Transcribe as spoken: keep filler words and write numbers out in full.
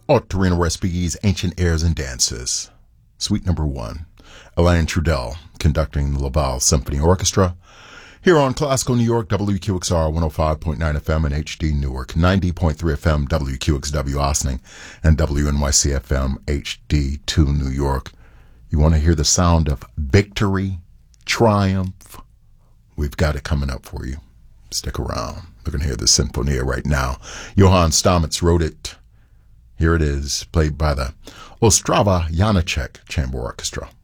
Ottorino Respighi's Ancient Airs and Dances. Suite number one. Alain Trudel conducting the Laval Symphony Orchestra. Here on Classical New York, W Q X R one oh five point nine F M and H D Newark, ninety point three F M, W Q X W Ossining, and W N Y C F M H D two New York. You want to hear the sound of victory, triumph? We've got it coming up for you. Stick around. We're going to hear the Sinfonia right now. Johann Stamitz wrote it. Here it is, played by the Ostrava Janáček Chamber Orchestra.